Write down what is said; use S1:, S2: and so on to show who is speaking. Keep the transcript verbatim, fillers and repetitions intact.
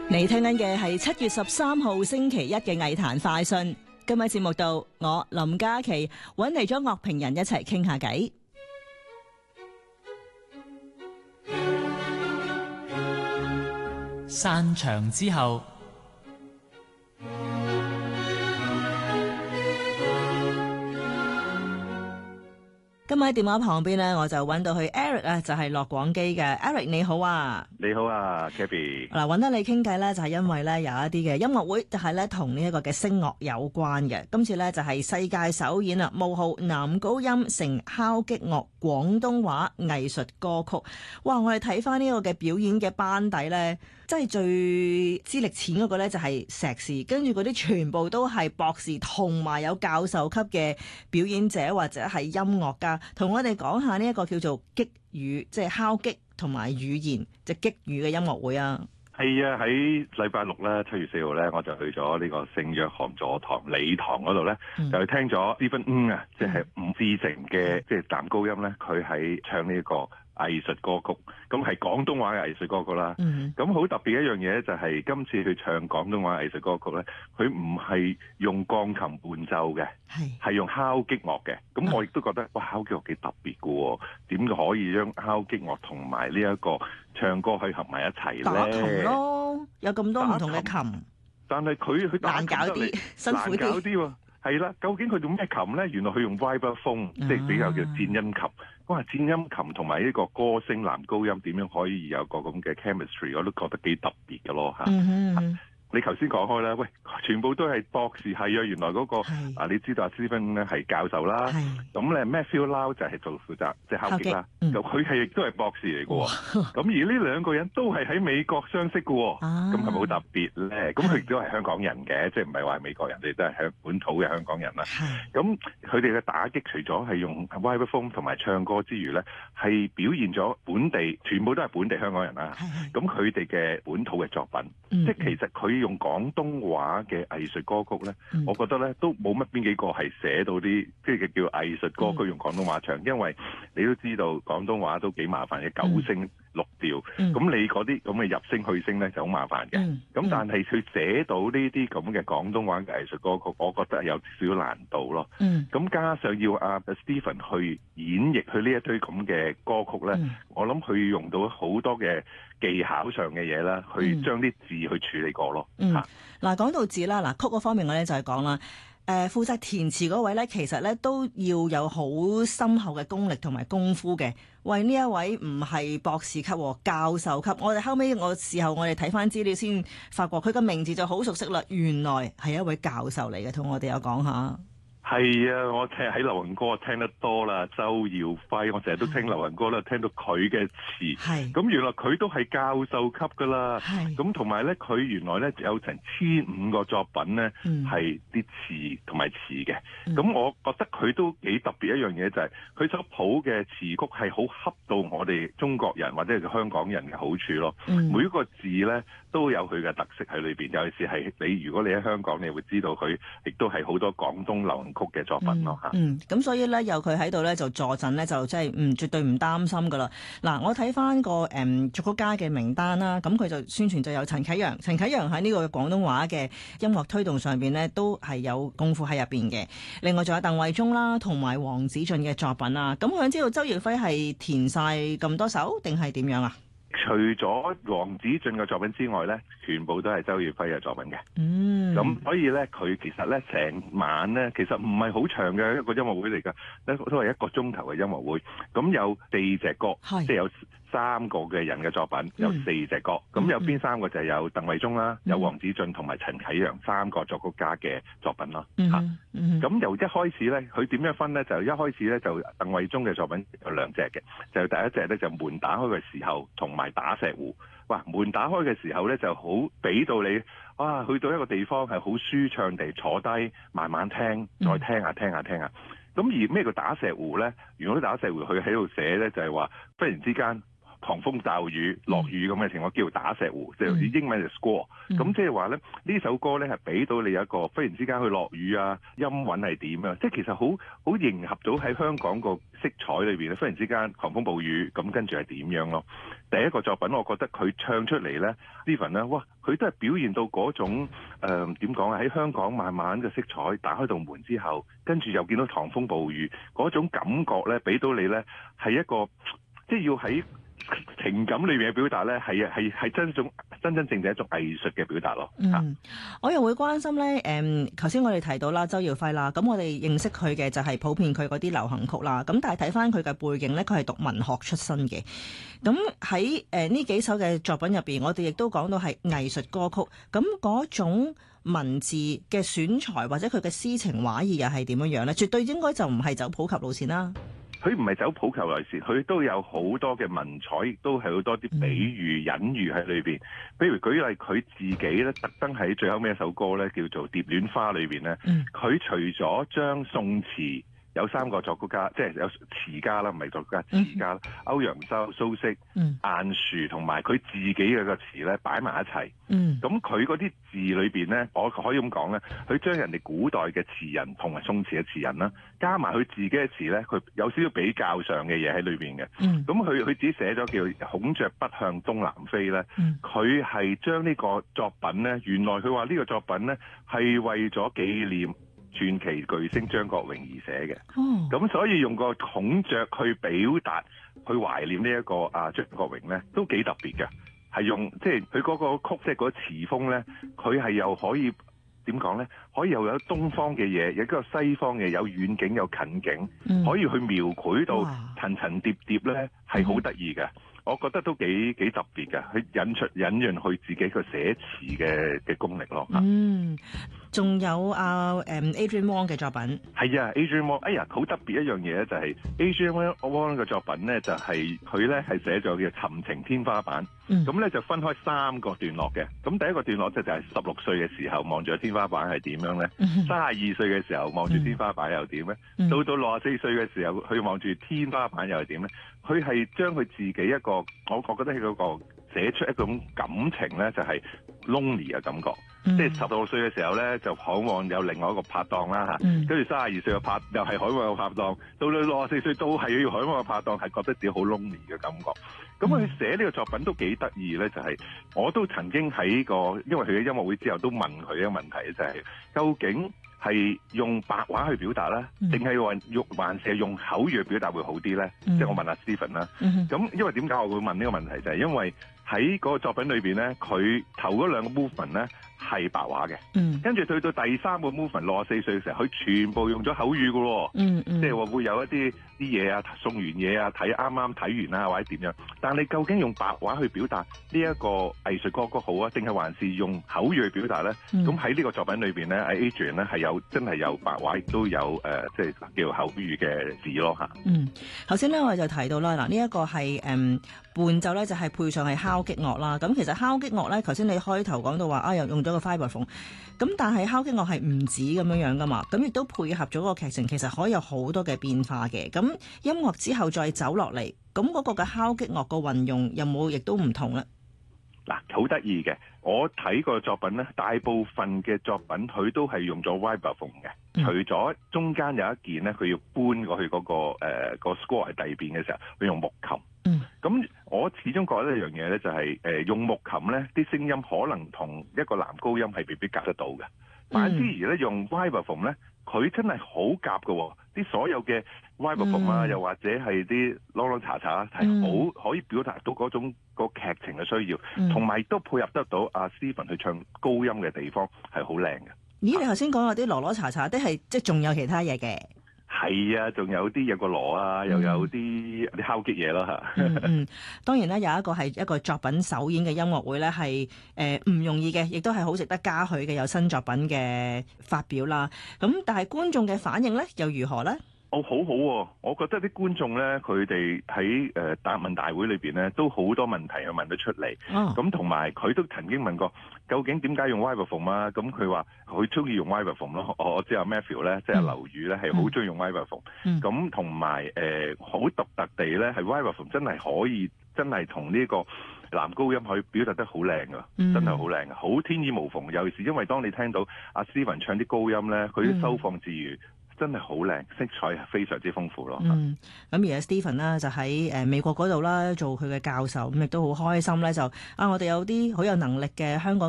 S1: 你聽緊嘅係七月十三號星期一嘅藝壇快訊。今日節目度，我林嘉琪揾嚟咗樂評人一齊傾下偈。
S2: 散場之後，
S1: 今日喺電話旁邊呢，我就揾到去 Eric 啊，就係樂廣機嘅 Eric， 你好啊。
S3: 你好啊 Gabby。
S1: 嗱，揾得你傾偈呢，就係因為呢有一啲嘅音樂會，就係呢同呢一個嘅聲樂有關嘅。今次呢，就係世界首演啊，冒號男高音成敲擊樂廣東話藝術歌曲。哇！我哋睇翻呢個嘅表演嘅班底呢，真係最資歷淺嗰個呢，就係碩士，跟住嗰啲全部都係博士同埋有教授級嘅表演者或者係音樂家，同我哋講下呢一個叫做擊語，即係敲擊同埋語言即係擊語嘅音樂會啊。
S3: 係啊，喺禮拜六咧，七月四號咧，我就去咗呢個聖約翰座堂禮堂嗰度咧，嗯、就去聽咗 Stephen Ng 啊，即係吳志成嘅即係男高音咧，佢喺唱呢、這個藝術歌曲，咁係廣東話嘅藝術歌曲啦。咁好、嗯、特別一樣嘢就係今次佢唱廣東話藝術歌曲咧，佢唔係用鋼琴伴奏嘅，係是用敲擊樂嘅。咁我亦都覺得哇，敲擊樂幾特別嘅喎，點可以將敲擊樂同埋呢一個唱歌可以合埋一齊咧？打琴
S1: 咯，有咁多唔同嘅琴，
S3: 但係佢佢
S1: 難搞啲，辛苦啲。難搞啲喎。
S3: 係啦，究竟佢用咩琴咧？原來佢用 vibraphone，即係比較叫顫音琴。哇，顫音琴同埋呢個歌聲男高音點樣可以有個咁嘅 chemistry， 我都覺得幾特別嘅咯嚇。嗯哼你頭先講開咧，喂，全部都係博士係啊！原來嗰、那個是啊，你知道阿 Stephen 咧係教授啦，咁咧 Matthew Lau 就係做負責即係敲擊啦，咁佢係亦都係博士嚟嘅喎。咁、哦、而呢兩個人都係喺美國相識嘅喎，咁係咪好特別咧？咁佢亦都係香港人嘅，即係唔係話係美國人，哋都係香本土嘅香港人啦。咁佢哋嘅打擊除咗係用 vibraphone 同埋唱歌之餘咧，係表現咗本地全部都係本地香港人啦。咁佢哋嘅本土嘅作品，嗯、即係其實佢。用廣東話嘅藝術歌曲咧，嗯、我覺得咧都冇乜邊幾個係寫到啲即係叫藝術歌曲用廣東話唱，嗯、因為你都知道廣東話都幾麻煩嘅，九聲六調，咁、嗯、你嗰啲咁嘅入聲去聲咧就好麻煩嘅。咁、嗯嗯、但係佢寫到呢啲咁嘅廣東話嘅藝術歌曲，我覺得有少少難度咯。咁、嗯、加上要阿 Stephen 去演繹佢呢一堆咁嘅歌曲咧，嗯、我諗佢用到好多嘅技巧上嘅嘢啦，去將啲字去處理過咯。
S1: 嗯，嗱講到字啦，嗱曲嗰方面我咧就係講啦，誒、呃、負責填詞嗰位咧，其實咧都要有好深厚嘅功力同埋功夫嘅。為呢一位唔係博士級，教授級，我哋後尾我事後我哋睇翻資料先發覺佢個名字就好熟悉啦，原來係一位教授嚟嘅，同我哋有講下。
S3: 係啊，我聽喺流行歌聽得多啦，周耀輝，我成日都聽流行歌啦，聽到佢嘅詞，咁原來佢都係教授級噶啦，咁同埋咧，佢原來咧有成千五個作品咧係啲詞同埋詞嘅，咁、嗯、我覺得佢都幾特別一樣嘢就係佢所譜嘅詞曲係好恰到我哋中國人或者係香港人嘅好處咯，嗯、每一個字咧都有佢嘅特色喺裏邊，尤其是係你如果你喺香港，你會知道佢亦都係好多廣東流行曲嘅作品咯嚇。
S1: 嗯，咁、嗯、所以咧有佢喺度咧就坐鎮咧就真係唔絕對唔擔心噶啦。嗱，我睇翻個誒作曲家嘅名單啦，咁佢就宣傳就有陳啟陽，陳啟陽喺呢個廣東話嘅音樂推動上邊咧都係有功夫喺入邊嘅。另外仲有鄧惠忠啦，同埋黃子俊嘅作品啊。咁我想知道周耀輝係填晒咁多首定係點樣啊？
S3: 除咗黃子俊嘅作品之外咧，全部都係周耀輝嘅作品嘅。
S1: 嗯，
S3: 咁所以咧，佢其實咧成晚咧，其實唔係好長嘅一個音樂會嚟㗎，咧都係一個鐘頭嘅音樂會。咁有四隻歌，是即係有三個嘅人嘅作品，嗯、有四隻歌。咁、嗯、有邊三個就係有鄧惠忠啦，嗯、有黃子俊同埋陳啟陽三個作曲家嘅作品咯。嚇、嗯，咁、嗯、由一開始咧，佢點樣分咧？就一開始咧就鄧惠忠嘅作品有兩隻嘅，就第一隻咧就門打開嘅時候同埋打石湖。哇！門打開嘅時候咧，就好俾到你，哇！去到一個地方係好舒暢地坐低，慢慢聽，再聽下聽下聽下。咁而咩叫打石湖咧？如果打石湖佢喺度寫咧，就係話忽然之間狂風驟雨、落雨咁嘅情況，叫做打石湖，即係、
S1: 嗯、
S3: 英文就 squall。咁即係話咧，呢首歌咧係俾到你一個忽然之間去落雨啊，音韻係點啊？即係其實好好迎合到喺香港個色彩裏邊咧，忽然之間狂風暴雨，咁跟住係點樣咯？第一個作品，我覺得佢唱出嚟咧 Stephen 咧，哇！佢都係表現到嗰種誒點講啊？喺香港慢慢嘅色彩打開道門之後，跟住又見到狂風暴雨嗰種感覺咧，俾到你咧係一個即係要喺情感裏面嘅表達咧，係係係真種真真正正一種藝術嘅表達咯。
S1: 嗯，我又會關心咧，誒頭先我哋提到啦，周耀輝啦，咁我哋認識佢嘅就係普遍佢嗰啲流行曲啦。咁但係睇翻佢嘅背景咧，佢係讀文學出身嘅。咁喺誒呢幾首嘅作品入邊，我哋亦都講到係藝術歌曲。咁嗰種文字嘅選材或者佢嘅詩情畫意又係點樣樣咧？絕對應該就唔係走普及路線啦。
S3: 佢唔係走普及路線，佢都有好多嘅文采，亦都係好多啲比喻、隱喻喺裏邊。譬如舉例，佢自己咧，特登喺最後尾一首歌咧，叫做《蝶戀花》裏邊咧，佢、嗯、除咗將宋詞有三個作曲家，即係有詞家啦，唔係作曲家，詞家啦，歐陽修、蘇軾、晏殊同埋佢自己嘅個詞咧擺埋一齊。咁佢嗰啲字裏邊咧，我可以咁講咧，佢將人哋古代嘅詞人同埋宋詞嘅詞人啦，加埋佢自己嘅詞咧，佢有少少比較上嘅嘢喺裏邊嘅。咁佢佢自己寫咗叫孔雀北向東南飛咧，佢係將呢個作品咧，原來佢話呢個作品咧係為咗紀念傳奇巨星張國榮而寫嘅。咁、oh. 所以用個孔雀去表達，去懷念呢一個啊張國榮咧，都幾特別嘅。係用即係佢嗰個曲，即係嗰個詞風咧，佢係又可以點講咧？可以又有東方嘅嘢，有個西方嘅，有遠景有近景，嗯、可以去描繪到層層疊疊咧，係好得意嘅。我覺得都幾幾特別嘅，去引出引潤佢自己個寫詞嘅嘅功力咯。嗯，
S1: 仲有啊誒、um, Adrian Wong 嘅作品。
S3: 係啊 ，Adrian Wong，哎呀，好特別一樣嘢咧，就係 Adrian Wong 嘅作品咧，就係佢咧係寫咗叫《尋情天花板》。咁咧、嗯、就分開三個段落嘅。咁第一個段落就就係十六歲嘅時候望住個天花板係點樣咧？三十二歲嘅時候望住天花板又點咧？嗯、到到六十四歲嘅時候去望住天花板又係點咧？佢係將佢自己一個，我我覺得係嗰個寫出一種感情咧，就係 lonely 嘅感覺。嗯、即係十六歲嘅時候咧，就渴望有另外一個拍檔啦嚇。跟住三十二歲嘅拍又係渴望有拍檔，到到六十四歲都係要渴望嘅拍檔，係覺得自己好 lonely 嘅感覺。咁佢、嗯、寫呢個作品都幾得意咧，就係、是、我都曾經喺個，因為佢嘅音樂會之後都問佢一個問題，就係、是、究竟係用白話去表達咧，定係話用還是係用口語去表達會好啲咧？即係、嗯、我問阿 Stephen 啦。咁、嗯、因為點解我會問呢個問題，就係、是、因為喺嗰個作品裏邊咧，佢頭嗰兩個 movement 咧係白話嘅，嗯、跟住去到第三個 movement 六十四歲嘅時候，佢全部用咗口語嘅喎，嗯嗯、即係話會有一啲啲嘢啊，送完嘢啊，睇啱啱睇完啊，或者點樣？但係你究竟用白話去表達呢一個藝術歌曲好啊，定係還是用口語去表達咧？咁喺呢個作品裏邊咧，Adrian 咧係有真係有白話，亦都有誒、呃，即係叫口語嘅字咯嚇。嗯，
S1: 頭先咧我就提到啦，嗱呢一個係誒、嗯、伴奏咧，就係配上係敲擊樂啦。咁其實敲擊樂咧，頭先你開頭講到話啊，又用咗個 vibraphone，咁但係敲擊樂係唔止咁樣樣噶嘛，咁亦都配合咗個劇情，其實可以有好多嘅變化嘅。咁音樂之後再走落嚟，咁嗰個嘅敲擊樂個運用有冇亦都唔同咧？
S3: 嗱，好得意嘅，我睇個作品咧，大部分嘅作品佢都係用咗 vibraphone 嘅，嗯、除咗中間有一件咧，佢要搬過去嗰、那個誒、呃那個 score 喺第二邊嘅時候，佢用木琴。嗯，咁我始終覺得一樣嘢咧，就係、是、誒、呃、用木琴咧，啲聲音可能同一個男高音係未必夾得到嘅。反之而咧，用 vibraphone 咧，佢真係好夾嘅，啲所有嘅 vibraphone 啊，嗯、又或者係啲啷啷查查係好可以表達到嗰種個劇情嘅需要，同埋、嗯、都配合得到阿 Stephen 去唱高音嘅地方係好靚嘅。
S1: 咦？你頭先講嗰啲羅羅查查，啲係即係仲有其他嘢嘅？
S3: 係啊，仲有啲有個鑼啊，又有啲啲敲擊嘢咯嚇。
S1: 嗯嗯，當然啦，有一個係一個作品首演嘅音樂會咧，係誒唔容易嘅，亦都係好值得嘉許嘅，有新作品嘅發表啦。咁但係觀眾嘅反應咧又如何咧？
S3: 哦，好好喎、啊！我覺得啲觀眾咧，佢哋喺誒答問大會裏邊咧，都好多問題去問得出嚟。咁同埋佢都曾經問過，究竟點解用 vibraphone 啊？咁佢話佢中意用 vibraphone 咯。我知阿 Matthew 咧，即係劉宇咧，係好中意用 vibraphone。咁同埋誒好獨特地咧，係 vibraphone 真係可以。真真係同呢個男高音可以表達得好靚㗎，真係好靚嘅，好天衣無縫。尤其是因為當你聽到阿 Stephen 唱啲高音咧，佢啲收放自如。嗯真係好靚，色彩係非常之豐富咯。
S1: 嗯，咁而家 Stephen 啦就喺誒美國嗰度啦做佢嘅教授，咁亦都好開心咧就啊，我哋有啲好有能力嘅香港